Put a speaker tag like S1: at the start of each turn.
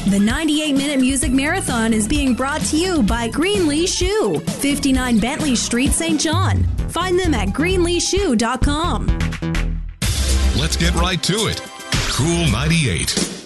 S1: The 98-Minute Music Marathon is being brought to you by Greenlee Shoe, 59 Bentley Street, St. John. Find them at greenleeshoe.com.
S2: Let's get right to it. Cool 98.